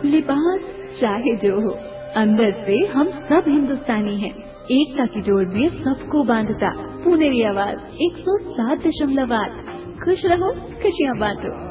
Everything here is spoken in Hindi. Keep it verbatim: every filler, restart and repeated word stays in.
लिबास चाहे जो हो, अंदर से हम सब हिंदुस्तानी हैं। एकता की डोर में सबको बांधता पुनेरी आवाज एक सौ सात दशमलव आठ। खुश रहो, खुशियाँ बांटो।